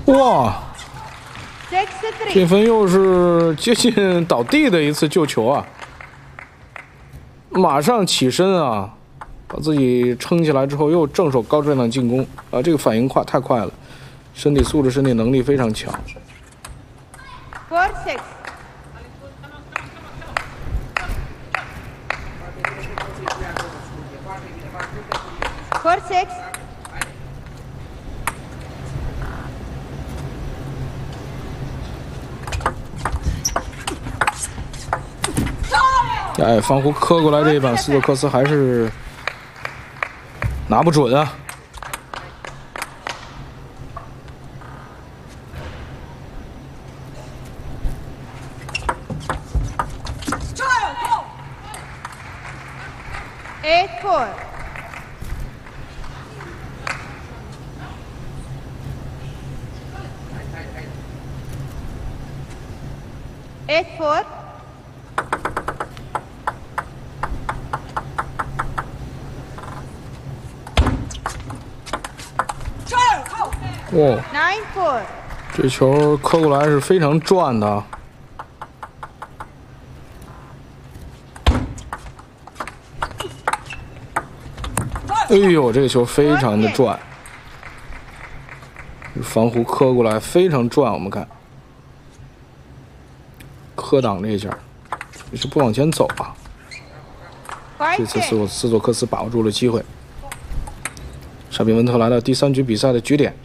哇！这分又是接近倒地的一次救球啊！马上起身啊，把自己撑起来之后，又正手高质量进攻啊！这个反应太快了，身体素质、身体能力非常强。 4-6 4-6 哎，防湖磕过来这一板，斯托克斯还是拿不准啊。 8-4 8-4 哇， 9-4 这球磕过来是非常转的啊。哎呦，这个球非常的转，防湖磕过来非常转，我们看磕挡这一下，这是不往前走啊。这次斯托克斯把握住了机会。沙比文特来到第3局比赛的局点。